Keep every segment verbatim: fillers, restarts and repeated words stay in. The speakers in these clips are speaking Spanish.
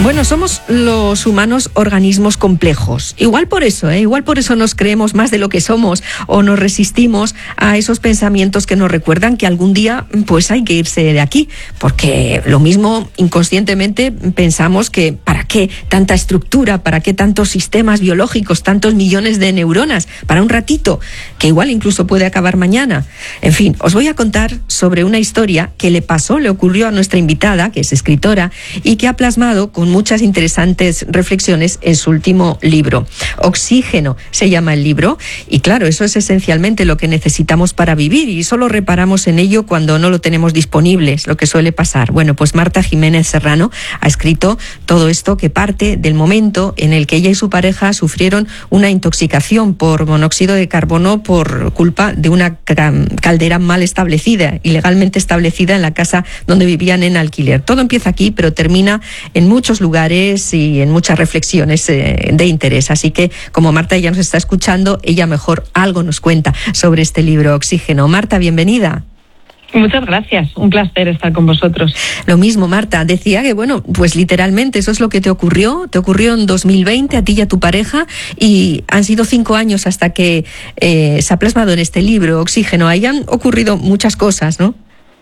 Bueno, somos los humanos organismos complejos. Igual por eso, ¿eh? Igual por eso nos creemos más de lo que somos o nos resistimos a esos pensamientos que nos recuerdan que algún día pues hay que irse de aquí. Porque lo mismo inconscientemente pensamos que ¿para qué tanta estructura? ¿Para qué tantos sistemas biológicos? Tantos millones de neuronas para un ratito que igual incluso puede acabar mañana. En fin, os voy a contar sobre una historia que le pasó, le ocurrió a nuestra invitada, que es escritora y que ha plasmado con muchas interesantes reflexiones en su último libro. Oxígeno se llama el libro y claro, eso es esencialmente lo que necesitamos para vivir y solo reparamos en ello cuando no lo tenemos disponible, es lo que suele pasar. Bueno, pues Marta Jiménez Serrano ha escrito todo esto que parte del momento en el que ella y su pareja sufrieron una intoxicación por monóxido de carbono por culpa de una caldera mal establecida, ilegalmente establecida en la casa donde vivían en alquiler. Todo empieza aquí, pero termina en muchos lugares y en muchas reflexiones eh, de interés. Así que, como Marta ya nos está escuchando, ella mejor algo nos cuenta sobre este libro, Oxígeno. Marta, bienvenida. Muchas gracias, un placer estar con vosotros. Lo mismo, Marta, decía que, bueno, pues literalmente eso es lo que te ocurrió, te ocurrió en dos mil veinte a ti y a tu pareja y han sido cinco años hasta que eh, se ha plasmado en este libro, Oxígeno. Ahí han ocurrido muchas cosas, ¿no?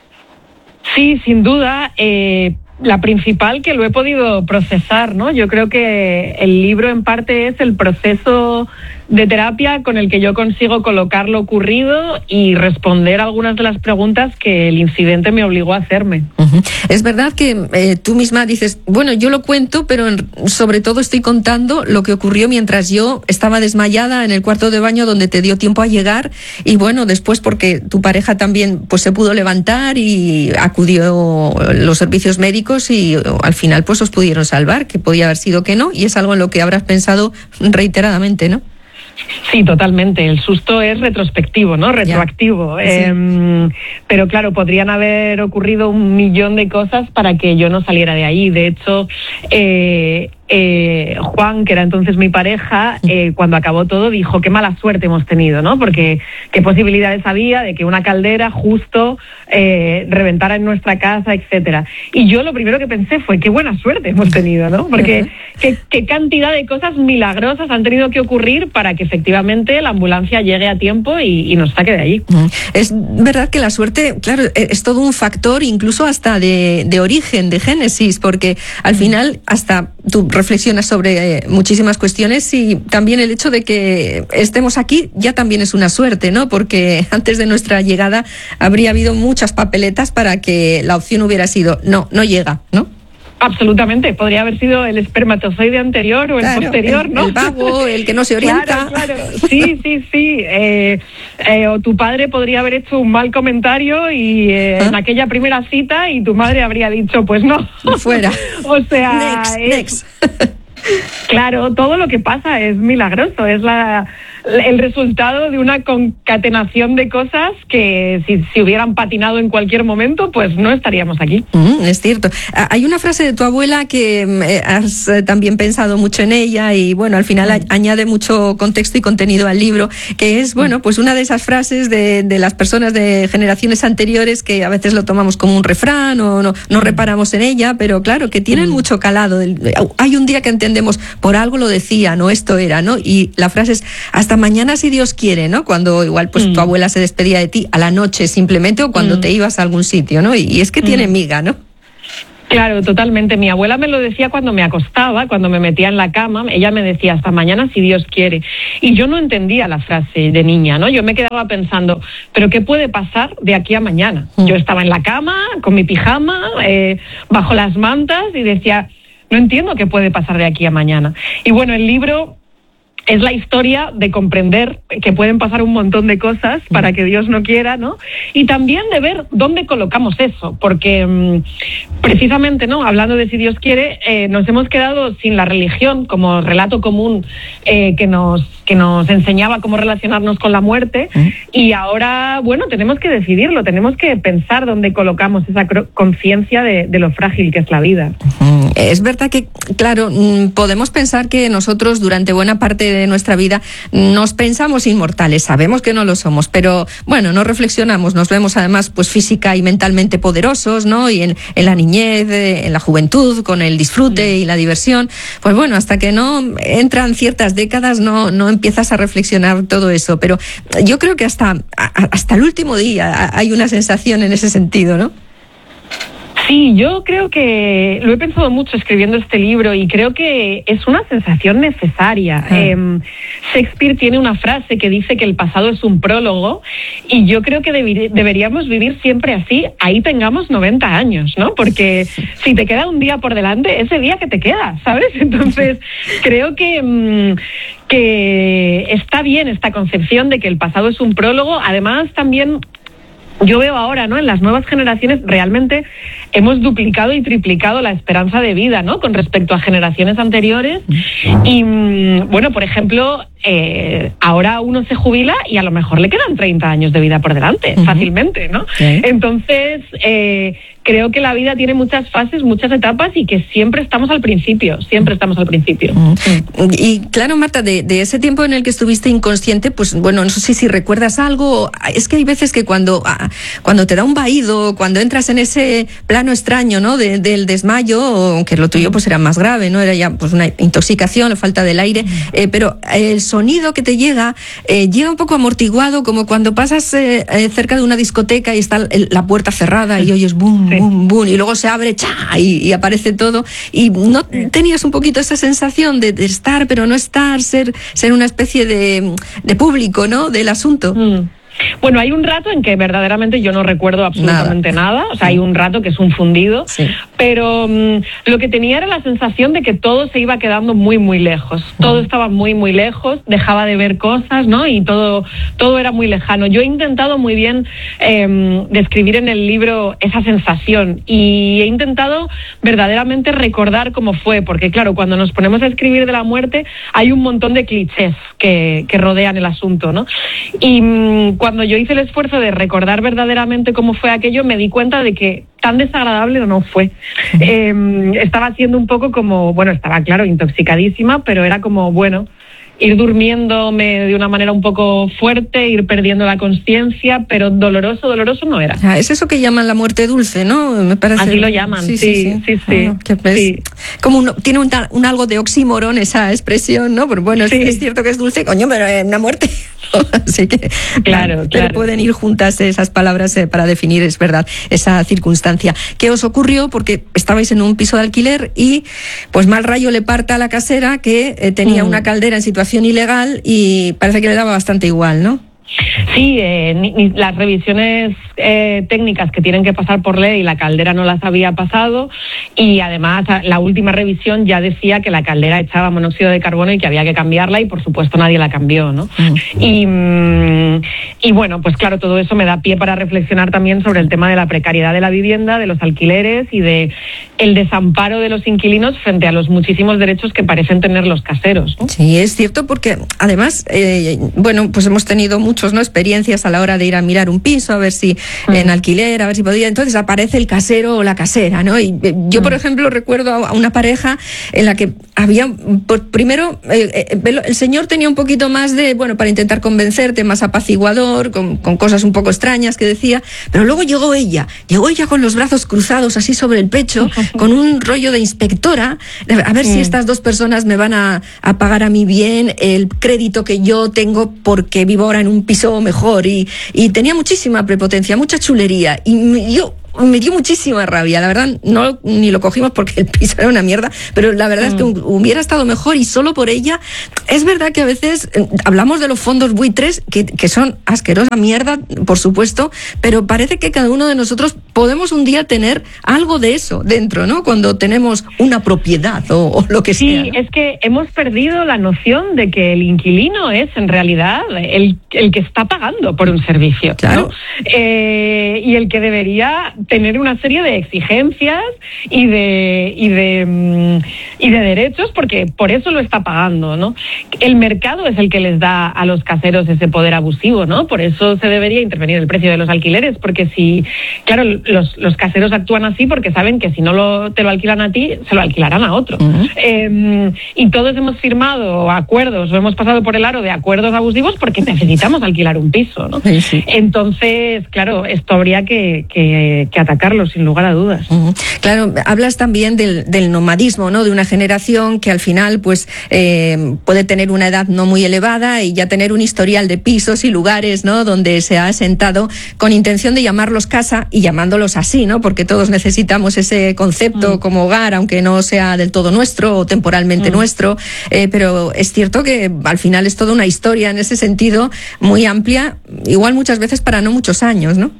Sí, sin duda. Eh... La principal que lo he podido procesar, ¿no? Yo creo que el libro en parte es el proceso de terapia con el que yo consigo colocar lo ocurrido y responder algunas de las preguntas que el incidente me obligó a hacerme. Uh-huh. Es verdad que eh, tú misma dices, bueno, yo lo cuento, pero en, sobre todo estoy contando lo que ocurrió mientras yo estaba desmayada en el cuarto de baño donde te dio tiempo a llegar y bueno, después porque tu pareja también pues se pudo levantar y acudió a los servicios médicos y al final pues os pudieron salvar, que podía haber sido que no, y es algo en lo que habrás pensado reiteradamente, ¿no? Sí, totalmente. El susto es retrospectivo, ¿no? Retroactivo. Sí. Eh, pero claro, podrían haber ocurrido un millón de cosas para que yo no saliera de ahí. De hecho, eh, eh, Juan, que era entonces mi pareja, eh, cuando acabó todo dijo qué mala suerte hemos tenido, ¿no? Porque qué posibilidades había de que una caldera justo eh, reventara en nuestra casa, etcétera. Y yo lo primero que pensé fue qué buena suerte hemos tenido, ¿no? Porque qué, qué cantidad de cosas milagrosas han tenido que ocurrir para que efectivamente la ambulancia llegue a tiempo y, y nos saque de allí. Es verdad que la suerte, claro, es todo un factor incluso hasta de, de origen, de génesis, porque al final hasta tú reflexionas sobre eh, muchísimas cuestiones y también el hecho de que estemos aquí ya también es una suerte, ¿no? Porque antes de nuestra llegada habría habido muchas papeletas para que la opción hubiera sido no, no llega, ¿no? Absolutamente, podría haber sido el espermatozoide anterior o el claro, posterior, el, ¿no? El vago, el que no se orienta. Claro, claro, sí, sí, sí. Eh, eh, o tu padre podría haber hecho un mal comentario y eh, ¿Ah? en aquella primera cita y tu madre habría dicho, pues no. Fuera. O sea, next, es, next. Claro, todo lo que pasa es milagroso, es la el resultado de una concatenación de cosas que si, si hubieran patinado en cualquier momento, pues no estaríamos aquí. Mm, es cierto. Hay una frase de tu abuela que eh, has eh, también pensado mucho en ella y bueno, al final mm. a, añade mucho contexto y contenido al libro, que es, bueno, pues una de esas frases de, de las personas de generaciones anteriores que a veces lo tomamos como un refrán o no, no reparamos en ella, pero claro, que tienen mm. mucho calado. Hay un día que entendemos, por algo lo decía, no esto era, ¿no? Y la frase es, hasta mañana si Dios quiere, ¿no? Cuando igual pues mm. tu abuela se despedía de ti a la noche simplemente o cuando mm. te ibas a algún sitio, ¿no? Y, y es que mm. tiene miga, ¿no? Claro, totalmente. Mi abuela me lo decía cuando me acostaba, cuando me metía en la cama, ella me decía hasta mañana si Dios quiere. Y yo no entendía la frase de niña, ¿no? Yo me quedaba pensando, ¿pero qué puede pasar de aquí a mañana? Mm. Yo estaba en la cama, con mi pijama, eh, bajo las mantas y decía, no entiendo qué puede pasar de aquí a mañana. Y bueno, el libro es la historia de comprender que pueden pasar un montón de cosas para que Dios no quiera, ¿no? Y también de ver dónde colocamos eso, porque mmm, precisamente, ¿no? Hablando de si Dios quiere, eh, nos hemos quedado sin la religión como relato común eh, que nos que nos enseñaba cómo relacionarnos con la muerte, ¿Mm? y ahora, bueno, tenemos que decidirlo, tenemos que pensar dónde colocamos esa conciencia de, de lo frágil que es la vida. Es verdad que, claro, podemos pensar que nosotros durante buena parte de nuestra vida nos pensamos inmortales, sabemos que no lo somos, pero bueno, no reflexionamos, nos vemos además pues física y mentalmente poderosos, ¿no? Y en, en la niñez, en la juventud, con el disfrute y la diversión, pues bueno, hasta que no entran ciertas décadas no, no empiezas a reflexionar todo eso, pero yo creo que hasta, hasta el último día hay una sensación en ese sentido, ¿no? Sí, yo creo que lo he pensado mucho escribiendo este libro y creo que es una sensación necesaria. Ah. Eh, Shakespeare tiene una frase que dice que el pasado es un prólogo y yo creo que debi- deberíamos vivir siempre así, ahí tengamos noventa años, ¿no? Porque si te queda un día por delante, ese día que te queda, ¿sabes? Entonces, creo que... Mmm, que está bien esta concepción de que el pasado es un prólogo. Además, también... yo veo ahora, ¿no? En las nuevas generaciones realmente hemos duplicado y triplicado la esperanza de vida, ¿no? Con respecto a generaciones anteriores. Y, bueno, por ejemplo, eh, ahora uno se jubila y a lo mejor le quedan treinta años de vida por delante, uh-huh. fácilmente, ¿no? Sí. Entonces, eh, creo que la vida tiene muchas fases, muchas etapas y que siempre estamos al principio, siempre estamos al principio. Uh-huh. Y claro, Marta, de, de ese tiempo en el que estuviste inconsciente, pues bueno, no sé si recuerdas algo. Es que hay veces que cuando... cuando te da un vaído, cuando entras en ese plano extraño, ¿no? De, del desmayo, aunque lo tuyo pues era más grave, ¿no? Era ya pues una intoxicación, la falta del aire, eh, pero el sonido que te llega, eh, llega un poco amortiguado, como cuando pasas eh, eh, cerca de una discoteca y está el, la puerta cerrada y oyes boom, sí. boom, boom, y luego se abre, ¡cha! Y, y aparece todo, y no tenías un poquito esa sensación de, de estar, pero no estar, ser, ser una especie de, de público, ¿no? Del asunto. Mm. Bueno, hay un rato en que verdaderamente yo no recuerdo absolutamente nada, nada. O sea, hay un rato que es un fundido, sí. pero um, lo que tenía era la sensación de que todo se iba quedando muy, muy lejos. Todo estaba muy, muy lejos, dejaba de ver cosas, ¿no? Y todo, todo era muy lejano. Yo he intentado muy bien eh, describir en el libro esa sensación y he intentado verdaderamente recordar cómo fue, porque claro, cuando nos ponemos a escribir de la muerte hay un montón de clichés que, que rodean el asunto, ¿no? Y um, cuando yo hice el esfuerzo de recordar verdaderamente cómo fue aquello, me di cuenta de que tan desagradable no fue. Eh, estaba siendo un poco como, bueno, estaba claro, intoxicadísima, pero era como, bueno, ir durmiéndome de una manera un poco fuerte, ir perdiendo la conciencia, pero doloroso, doloroso no era. Ah, es eso que llaman la muerte dulce, ¿no? Me parece. Así lo llaman, sí, sí, sí. sí, sí. Ah, que pues, sí. Como un, tiene un, un algo de oxímoron esa expresión, ¿no? Pero bueno, sí. es, es cierto que es dulce, coño, pero es una muerte. Así que, claro, claro. Pero pueden ir juntas esas palabras eh, para definir, es verdad, esa circunstancia. ¿Qué os ocurrió? Porque estabais en un piso de alquiler y, pues, mal rayo le parta a la casera que eh, tenía mm. una caldera en situación ilegal y parece que le daba bastante igual, ¿no? Sí, eh, ni, ni las revisiones eh, técnicas que tienen que pasar por ley, la caldera no las había pasado y además la última revisión ya decía que la caldera echaba monóxido de carbono y que había que cambiarla y por supuesto nadie la cambió, ¿no? Mm. Y, mm, y bueno, pues claro, todo eso me da pie para reflexionar también sobre el tema de la precariedad de la vivienda, de los alquileres y de el desamparo de los inquilinos frente a los muchísimos derechos que parecen tener los caseros, ¿no? Sí, es cierto, porque además, eh, bueno, pues hemos tenido muchos ¿no? experiencias a la hora de ir a mirar un piso, a ver si mm. en alquiler, a ver si podía. Entonces aparece el casero o la casera, ¿no? Y eh, yo, mm. por ejemplo, recuerdo a una pareja en la que había, por, primero, eh, eh, el señor tenía un poquito más de, bueno, para intentar convencerte, más apaciguador, con, con cosas un poco extrañas que decía, pero luego llegó ella, llegó ella con los brazos cruzados así sobre el pecho, con un rollo de inspectora, a ver mm. si estas dos personas me van a, a pagar a mí bien el crédito que yo tengo porque vivo ahora en un piso mejor y, y tenía muchísima prepotencia, mucha chulería y yo me dio muchísima rabia, la verdad no ni lo cogimos porque el piso era una mierda, pero la verdad mm. es que hubiera estado mejor y solo por ella. Es verdad que a veces eh, hablamos de los fondos buitres que, que son asquerosa mierda, por supuesto, pero parece que cada uno de nosotros podemos un día tener algo de eso dentro, ¿no? Cuando tenemos una propiedad o, o lo que sí, sea. Sí, ¿no? Es que hemos perdido la noción de que el inquilino es en realidad el, el que está pagando por un servicio, claro. ¿no? Eh, y el que debería tener una serie de exigencias y de y de y de derechos, porque por eso lo está pagando, ¿no? El mercado es el que les da a los caseros ese poder abusivo, ¿no? Por eso se debería intervenir el precio de los alquileres, porque si, claro, los, los caseros actúan así porque saben que si no lo, te lo alquilan a ti, se lo alquilarán a otro. Uh-huh. Eh, y todos hemos firmado acuerdos o hemos pasado por el aro de acuerdos abusivos porque necesitamos alquilar un piso, ¿no? Sí, sí. Entonces, claro, esto habría que, que, que atacarlo, sin lugar a dudas. Uh-huh. Claro, hablas también del, del nomadismo, ¿no? De una generación que al final, pues, eh, puede tener una edad no muy elevada y ya tener un historial de pisos y lugares, ¿no? Donde se ha asentado con intención de llamarlos casa y llamándolos así, ¿no? Porque todos necesitamos ese concepto mm. como hogar, aunque no sea del todo nuestro o temporalmente mm. nuestro, eh, pero es cierto que al final es toda una historia en ese sentido muy amplia, igual muchas veces para no muchos años, ¿no?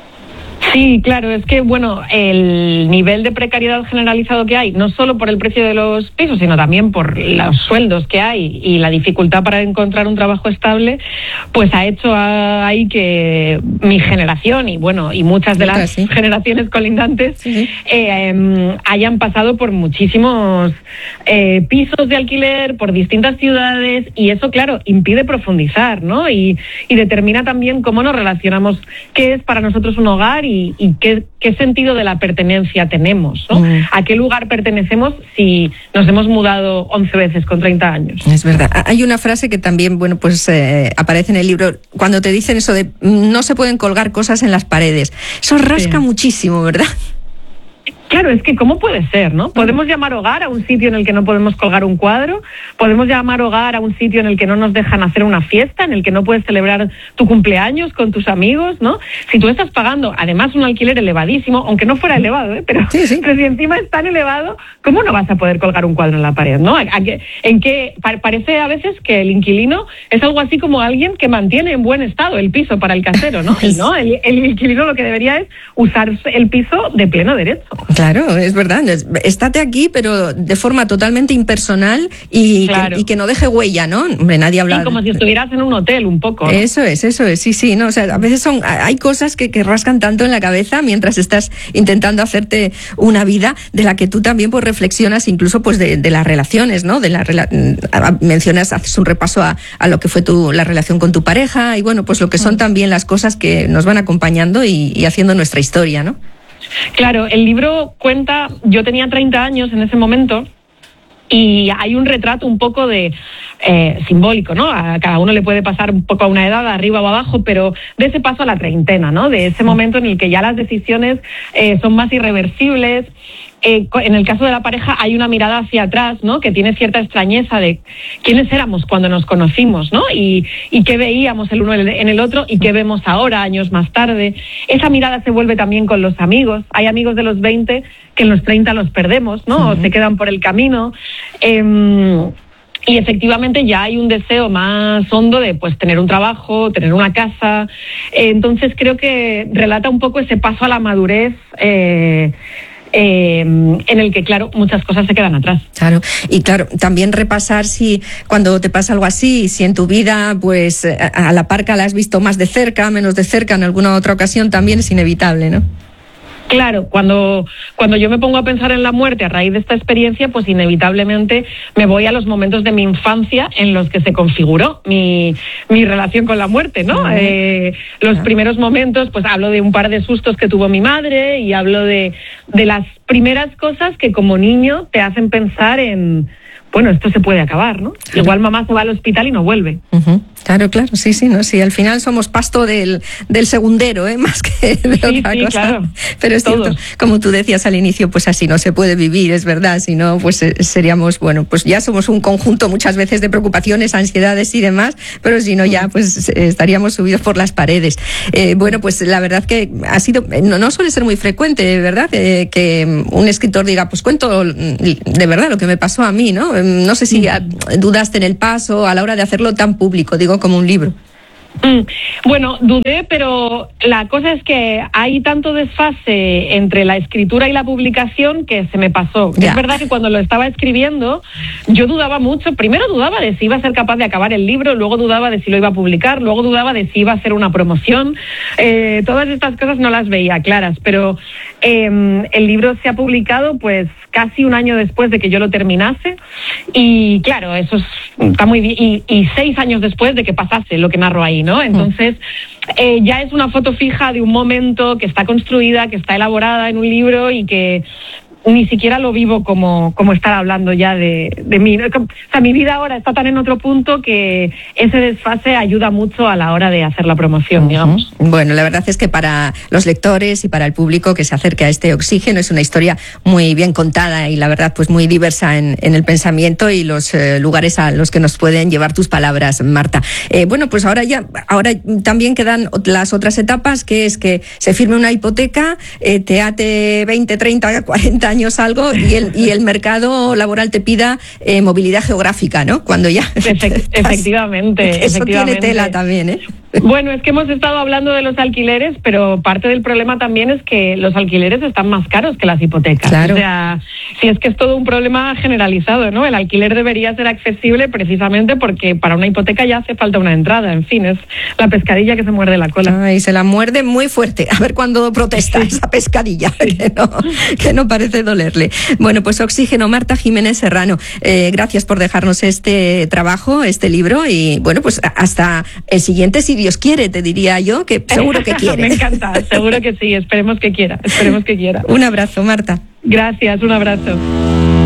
Sí, claro, es que, bueno, el nivel de precariedad generalizado que hay, no solo por el precio de los pisos, sino también por los sueldos que hay y la dificultad para encontrar un trabajo estable, pues ha hecho ahí que mi generación y, bueno, y muchas de las sí. generaciones colindantes sí, sí. Eh, eh, hayan pasado por muchísimos eh, pisos de alquiler, por distintas ciudades, y eso, claro, impide profundizar, ¿no? Y, y determina también cómo nos relacionamos, qué es para nosotros un hogar y Y, y qué, qué sentido de la pertenencia tenemos, ¿no? Mm. ¿A qué lugar pertenecemos si nos hemos mudado once veces con treinta años? Es verdad. Hay una frase que también, bueno, pues eh, aparece en el libro, cuando te dicen eso de no se pueden colgar cosas en las paredes. Eso rasca sí. muchísimo, ¿verdad? Claro, es que ¿cómo puede ser, no? Podemos llamar hogar a un sitio en el que no podemos colgar un cuadro, podemos llamar hogar a un sitio en el que no nos dejan hacer una fiesta, en el que no puedes celebrar tu cumpleaños con tus amigos, ¿no? Si tú estás pagando, además, un alquiler elevadísimo, aunque no fuera elevado, ¿eh? Pero, sí, sí. pero si encima es tan elevado, ¿cómo no vas a poder colgar un cuadro en la pared, no? En que parece a veces que el inquilino es algo así como alguien que mantiene en buen estado el piso para el casero, ¿no? Y no, el, el inquilino lo que debería es usar el piso de pleno derecho. Claro, es verdad. Estate aquí, pero de forma totalmente impersonal y, claro. que, y que no deje huella, ¿no? Hombre, nadie habla. Sí, como si estuvieras en un hotel un poco, ¿no? Eso es, eso es, sí, sí. No, o sea, a veces son, hay cosas que, que rascan tanto en la cabeza mientras estás intentando hacerte una vida de la que tú también pues reflexionas, incluso pues de, de las relaciones, ¿no? De la mencionas, haces un repaso a, a lo que fue tu la relación con tu pareja y bueno, pues lo que son también las cosas que nos van acompañando y, y haciendo nuestra historia, ¿no? Claro, el libro cuenta, yo tenía treinta años en ese momento y hay un retrato un poco de eh, simbólico, ¿no? A cada uno le puede pasar un poco a una edad, arriba o abajo, pero de ese paso a la treintena, ¿no? De ese momento en el que ya las decisiones eh, son más irreversibles. Eh, en el caso de la pareja hay una mirada hacia atrás, ¿no? Que tiene cierta extrañeza de quiénes éramos cuando nos conocimos, ¿no? Y, y qué veíamos el uno en el otro y qué vemos ahora, años más tarde. Esa mirada se vuelve también con los amigos. Hay amigos de los veinte que en los treinta los perdemos, ¿no? Uh-huh. O se quedan por el camino. Eh, Y efectivamente ya hay un deseo más hondo de pues tener un trabajo, tener una casa. Eh, entonces creo que relata un poco ese paso a la madurez eh, eh, en el que, claro, muchas cosas se quedan atrás. Claro, y claro, también repasar si cuando te pasa algo así, si en tu vida pues a, a la parca la has visto más de cerca, menos de cerca, en alguna otra ocasión también es inevitable, ¿no? Claro, cuando, cuando yo me pongo a pensar en la muerte a raíz de esta experiencia, pues inevitablemente me voy a los momentos de mi infancia en los que se configuró mi, mi relación con la muerte, ¿no? Uh-huh. Eh, los uh-huh. primeros momentos, pues hablo de un par de sustos que tuvo mi madre y hablo de, de las primeras cosas que como niño te hacen pensar en, bueno, esto se puede acabar, ¿no? Claro. Igual mamá se va al hospital y no vuelve. Uh-huh. Claro, claro, sí, sí, no, sí, al final somos pasto del, del segundero, ¿eh? Más que de sí, otra sí, cosa. Claro. Pero es Todos. cierto, como tú decías al inicio, pues así no se puede vivir, es verdad, si no, pues eh, seríamos, bueno, pues ya somos un conjunto muchas veces de preocupaciones, ansiedades y demás, pero si no ya, pues estaríamos subidos por las paredes. Eh, bueno, pues la verdad que ha sido, no, no suele ser muy frecuente, ¿verdad? Eh, que un escritor diga, pues cuento de verdad lo que me pasó a mí, ¿no? No sé si dudaste en el paso a la hora de hacerlo tan público, digo, como un libro. Mm, bueno, dudé, pero la cosa es que hay tanto desfase entre la escritura y la publicación que se me pasó. Ya. Es verdad que cuando lo estaba escribiendo yo dudaba mucho. Primero dudaba de si iba a ser capaz de acabar el libro, luego dudaba de si lo iba a publicar, luego dudaba de si iba a hacer una promoción. Eh, todas estas cosas no las veía claras, pero eh, el libro se ha publicado pues casi un año después de que yo lo terminase y claro, eso es, está muy bien. Y, y seis años después de que pasase lo que narro ahí, ¿no? Entonces, eh, ya es una foto fija de un momento que está construida, que está elaborada en un libro y que ni siquiera lo vivo como, como estar hablando ya de, de mí. O sea, mi vida ahora está tan en otro punto que ese desfase ayuda mucho a la hora de hacer la promoción, uh-huh. digamos. Bueno, la verdad es que para los lectores y para el público que se acerque a este Oxígeno es una historia muy bien contada y la verdad pues muy diversa en, en el pensamiento y los eh, lugares a los que nos pueden llevar tus palabras, Marta. Eh, bueno, pues ahora ya, ahora también quedan las otras etapas, que es que se firme una hipoteca, eh, te ate veinte, treinta, cuarenta años algo y el, y el mercado laboral te pida eh, movilidad geográfica, ¿no? Cuando ya... Efect- efectivamente. Eso efectivamente. tiene tela también, ¿eh? Bueno, es que hemos estado hablando de los alquileres, pero parte del problema también es que los alquileres están más caros que las hipotecas. Claro. O sea, si es que es todo un problema generalizado, ¿no? El alquiler debería ser accesible precisamente porque para una hipoteca ya hace falta una entrada. En fin, es la pescadilla que se muerde la cola. Ay, se la muerde muy fuerte. A ver cuándo protesta sí. esa pescadilla, sí. que, no, que no parece dolerle. Bueno, pues Oxígeno, Marta Jiménez Serrano. Eh, gracias por dejarnos este trabajo, este libro y bueno, pues hasta el siguiente, si Dios quiere, te diría yo, que seguro que quiere. Me encanta, seguro que sí, esperemos que quiera, esperemos que quiera. Un abrazo, Marta. Gracias, un abrazo.